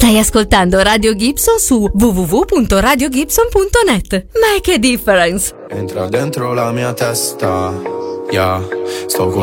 Stai ascoltando Radio Gibson su www.radiogibson.net. Make a difference. Entra dentro la mia testa, yeah. Sto